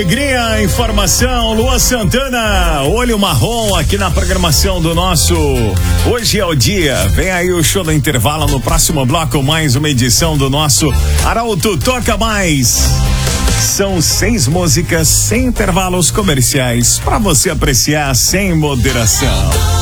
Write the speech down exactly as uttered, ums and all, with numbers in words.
alegria, informação, Lua Santana, Olho Marrom aqui na programação do nosso Hoje é o Dia. Vem aí o show do intervalo no próximo bloco, mais uma edição do nosso Arauto Toca Mais. São seis músicas sem intervalos comerciais para você apreciar sem moderação.